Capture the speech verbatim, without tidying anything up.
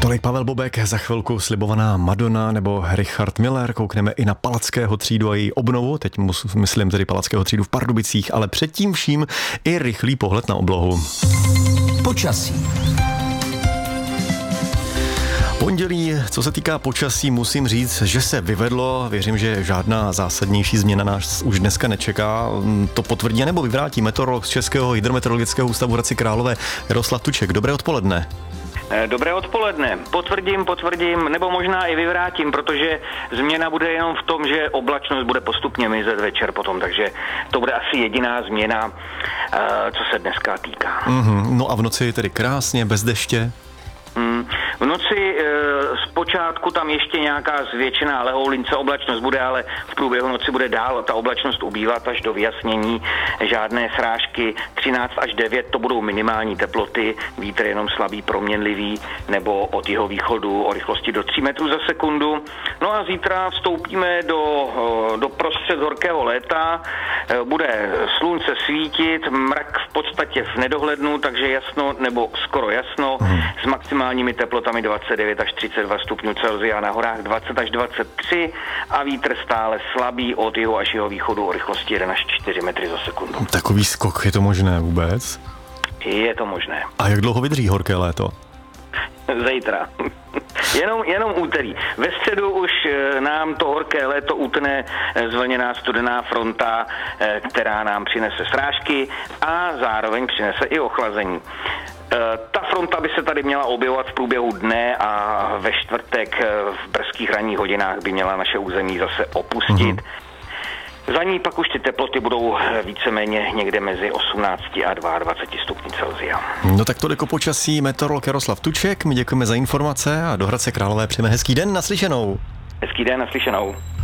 Tolik Pavel Bobek, za chvilku slibovaná Madonna nebo Richard Miller. Koukneme i na Palackého třídu a její obnovu. Teď myslím tedy Palackého třídu v Pardubicích, ale předtím vším i rychlý pohled na oblohu. Počasí. Pondělí, co se týká počasí, musím říct, že se vyvedlo. Věřím, že žádná zásadnější změna nás už dneska nečeká. To potvrdí nebo vyvrátí meteorolog z Českého hydrometeorologického ústavu v Hradci Králové Jaroslav Tuček. Dobré odpoledne. Dobré odpoledne. Potvrdím, potvrdím, nebo možná i vyvrátím, protože změna bude jenom v tom, že oblačnost bude postupně mizet večer potom, takže to bude asi jediná změna, co se dneska týká. Mm-hmm. No a v noci tedy krásně, bez deště? Mm, v noci e, zpočátku tam ještě nějaká zvětšená lehoulince, oblačnost bude, ale v průběhu noci bude dál ta oblačnost ubývat až do vyjasnění. Žádné srážky, třináct až devět, to budou minimální teploty, vítr jenom slabý, proměnlivý, nebo od jeho východu o rychlosti do tří metrů za sekundu. No a zítra vstoupíme do, do prostřed horkého léta, bude slunce svítit, mrak v podstatě v nedohlednu, takže jasno nebo skoro jasno, hmm. s maximálními teplotami dvacet devět až třicet dva stupňů Celsia, na horách dvacet až dvacet tři a vítr stále slabý od jihu až jeho východu o rychlosti jedna až čtyři metry za sekundu. Takový skok, je to možné vůbec? Je to možné. A jak dlouho vydrží horké léto? Zítra. Jenom, jenom úterý. Ve středu už nám to horké léto utne zvlněná studená fronta, která nám přinese srážky a zároveň přinese i ochlazení. Ta fronta by se tady měla objevovat v průběhu dne a ve čtvrtek v brzkých ranních hodinách by měla naše území zase opustit. Mm-hmm. Za ní pak už ty teploty budou víceméně někde mezi osmnácti a dvaceti dvěma stupni Celsia. No tak toliko počasí, meteorolog Jaroslav Tuček. My děkujeme za informace a do Hradce Králové přejeme hezký den, naslyšenou. Hezký den, naslyšenou.